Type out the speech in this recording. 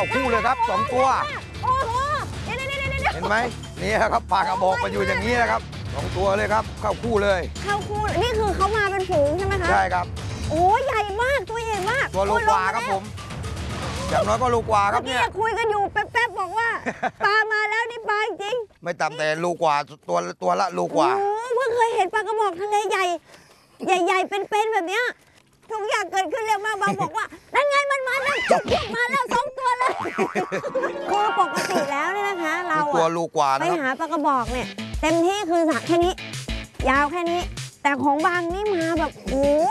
คู่เลยครับ2 ตัวโอ้โหเห็นไหมนี่ครับปลากระบอกมาอยู่อย่างนี้นะครับ2 ตัวเลยครับเข้าคู่เลยเข้าคู่นี่คือเขามาเป็นฝูงใช่ไหมคะใช่ครับโอ้ใหญ่มากตัวใหญ่มากตัวโลกว่าครับผมอย่างน้อยก็โลกว่าครับเนี่ยคุยกันอยู่แป๊บๆบอกว่าปลามาแล้วนี่ปลาจริงไม่ต่ำแต่โลกว่าตัวละโลกว่าโอ้เพิ่งเคยเห็นปลากระบอกทะเลใหญ่ใหญ่เป็นแบบเนี้ยทุกอย่างเกิดขึ้นเร็วมากบางบอกว่านั่นไงมันมาแล้วจุกมาแล้ว2 ตัวเลยคือปกติแล้วเนี่ยนะคะเราตัวโลกว่าไปนะครับหาปลากระบอกเนี่ยเต็มที่คือสระแค่นี้ยาวแค่นี้แต่ของบางนี่มาแบบโอ้